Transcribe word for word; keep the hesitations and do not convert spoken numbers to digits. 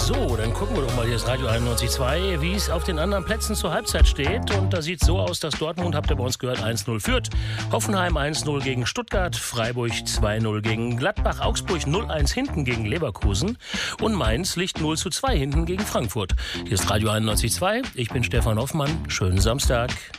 So, dann gucken wir doch mal, hier ist Radio einundneunzig Komma zwei, wie es auf den anderen Plätzen zur Halbzeit steht. Und da sieht es so aus, dass Dortmund, habt ihr bei uns gehört, eins null führt. Hoffenheim eins null gegen Stuttgart, Freiburg zwei null gegen Gladbach, Augsburg null eins hinten gegen Leverkusen und Mainz liegt null zu zwei hinten gegen Frankfurt. Hier ist Radio einundneunzig Komma zwei, ich bin Stefan Hoffmann, schönen Samstag.